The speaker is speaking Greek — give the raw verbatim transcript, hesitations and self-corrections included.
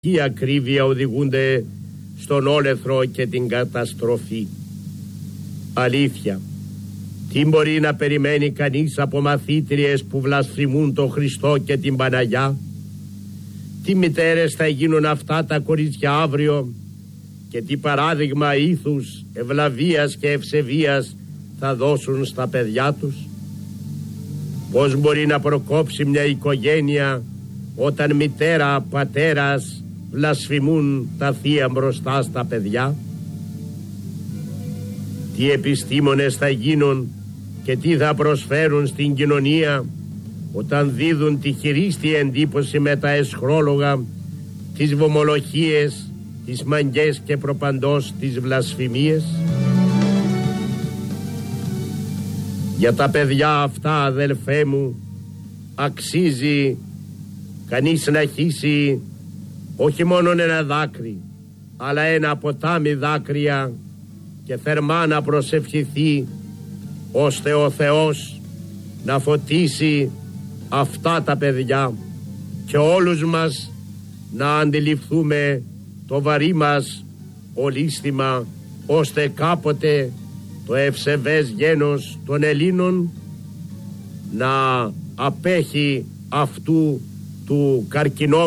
Η ακρίβεια οδηγούνται στον όλεθρο και την καταστροφή. Αλήθεια, τι μπορεί να περιμένει κανείς από μαθήτριες που βλασφημούν τον Χριστό και την Παναγιά? Τι μητέρες θα γίνουν αυτά τα κορίτσια αύριο και τι παράδειγμα ήθους, ευλαβίας και ευσεβίας θα δώσουν στα παιδιά τους? Πώς μπορεί να προκόψει μια οικογένεια όταν μητέρα, πατέρας βλασφημούν τα θεία μπροστά στα παιδιά? Τι επιστήμονες θα γίνουν και τι θα προσφέρουν στην κοινωνία όταν δίδουν τη χειρίστη εντύπωση με τα εσχρόλογα, τις βομολογίες, τις μαγκές και προπαντός τις βλασφημίες? Για τα παιδιά αυτά, αδελφέ μου, αξίζει κανείς να χύσει όχι μόνο ένα δάκρυ, αλλά ένα ποτάμι δάκρυα και θερμά να προσευχηθεί ώστε ο Θεός να φωτίσει αυτά τα παιδιά και όλους μας να αντιληφθούμε το βαρύ μας ολίσθημα, ώστε κάποτε το ευσεβές γένος των Ελλήνων να απέχει αυτού του καρκινό